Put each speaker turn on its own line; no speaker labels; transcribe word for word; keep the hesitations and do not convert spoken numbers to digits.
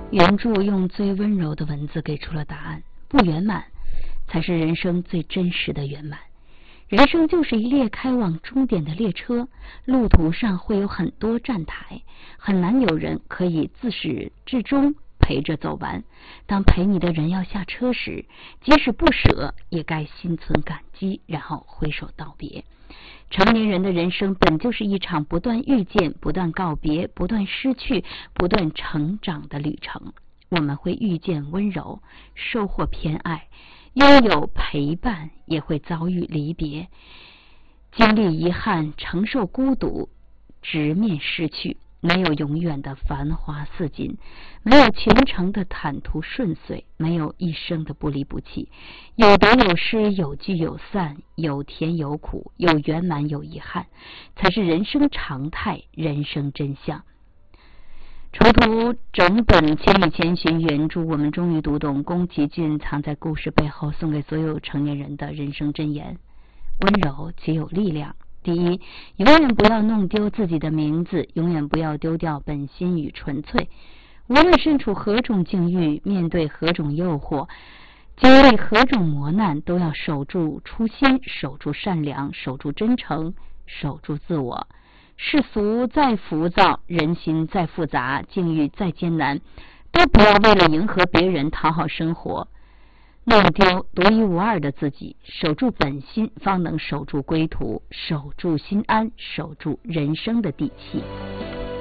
原著用最温柔的文字给出了答案，不圆满才是人生最真实的圆满。人生就是一列开往终点的列车，路途上会有很多站台，很难有人可以自始至终陪着走完。当陪你的人要下车时，即使不舍，也该心存感激，然后挥手道别。成年人的人生本就是一场不断遇见、不断告别、不断失去、不断成长的旅程。我们会遇见温柔，收获偏爱，拥有陪伴，也会遭遇离别，经历遗憾，承受孤独，直面失去。没有永远的繁华似锦，没有全程的坦途顺遂，没有一生的不离不弃。有得有失，有聚有散，有甜有苦，有圆满有遗憾，才是人生常态，人生真相。重读整本《千与千寻》原著，我们终于读懂宫崎骏藏在故事背后送给所有成年人的人生箴言：温柔且有力量。第一，永远不要弄丢自己的名字，永远不要丢掉本心与纯粹。无论身处何种境遇，面对何种诱惑，经历何种磨难，都要守住初心，守住善良，守住真诚，守住自我。世俗再浮躁，人心再复杂，境遇再艰难，都不要为了迎合别人讨好生活，弄丢独一无二的自己。守住本心，方能守住归途，守住心安，守住人生的底气。